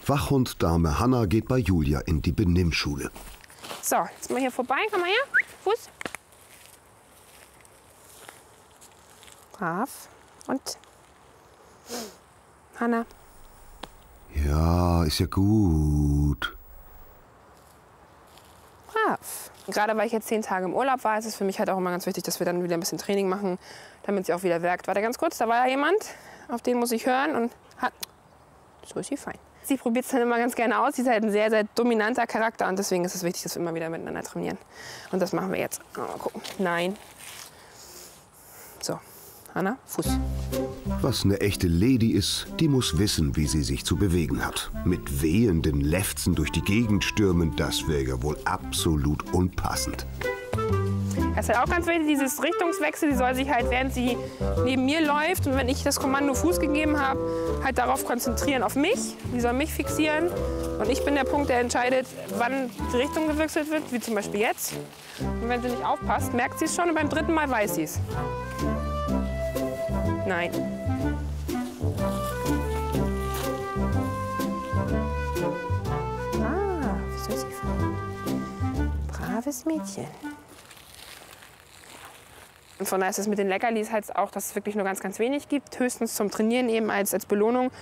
Wachhund Dame Hanna geht bei Julia in die Benimmschule. So, jetzt mal hier vorbei. Komm mal her. Fuß. Brav. Und Hanna. Ja, ist ja gut. Brav. Gerade weil ich jetzt 10 Tage im Urlaub war, ist es für mich halt auch immer ganz wichtig, dass wir dann wieder ein bisschen Training machen, damit sie auch wieder werkt. Warte ganz kurz, da war ja jemand, auf den muss ich hören und so ist sie fein. Sie probiert es dann immer ganz gerne aus. Sie ist halt ein sehr, sehr dominanter Charakter und deswegen ist es wichtig, dass wir immer wieder miteinander trainieren. Und das machen wir jetzt. Mal gucken. Nein. So, Hanna, Fuß. Was eine echte Lady ist, die muss wissen, wie sie sich zu bewegen hat. Mit wehenden Lefzen durch die Gegend stürmen, das wäre ja wohl absolut unpassend. Das ist halt auch ganz wichtig, dieses Richtungswechsel. Sie soll sich halt, während sie neben mir läuft und wenn ich das Kommando Fuß gegeben habe, halt darauf konzentrieren, auf mich. Sie soll mich fixieren und ich bin der Punkt, der entscheidet, wann die Richtung gewechselt wird, wie zum Beispiel jetzt. Und wenn sie nicht aufpasst, merkt sie es schon und beim 3. Mal weiß sie es. Nein. Wie soll sie? Braves Mädchen. Und von daher ist es mit den Leckerlis halt auch, dass es wirklich nur ganz, ganz wenig gibt. Höchstens zum Trainieren eben als Belohnung.